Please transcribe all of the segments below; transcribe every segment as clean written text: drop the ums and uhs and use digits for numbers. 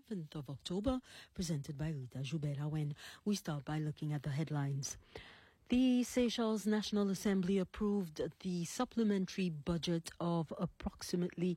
7th of October, presented by Rita Jubera. When we start by looking at the headlines. The Seychelles National Assembly approved the supplementary budget of approximately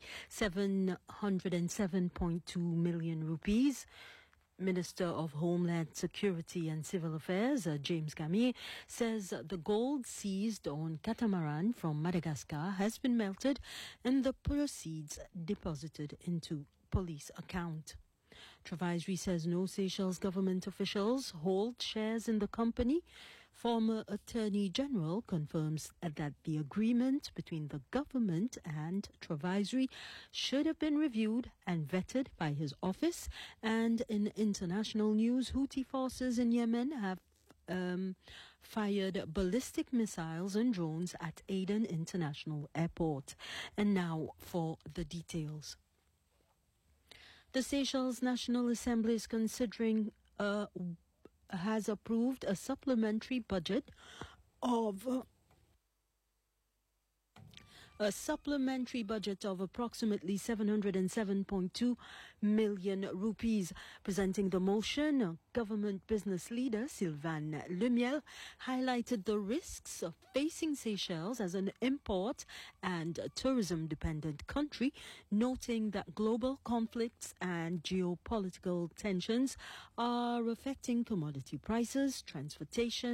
707.2 million rupees. Minister of Homeland Security and Civil Affairs, James Camille, says the gold seized on catamaran from Madagascar has been melted and the proceeds deposited into police account. Travaisry says no Seychelles government officials hold shares in the company. Former Attorney General confirms that the agreement between the government and Travaisry should have been reviewed and vetted by his office. And in international news, Houthi forces in Yemen have fired ballistic missiles and drones at Aden International Airport. And now for the details. The Seychelles National Assembly is has approved a supplementary budget of approximately 707.2 million rupees. Presenting the motion, government business leader Sylvain Lemiel highlighted the risks of facing Seychelles as an import and tourism-dependent country, noting that global conflicts and geopolitical tensions are affecting commodity prices, transportation,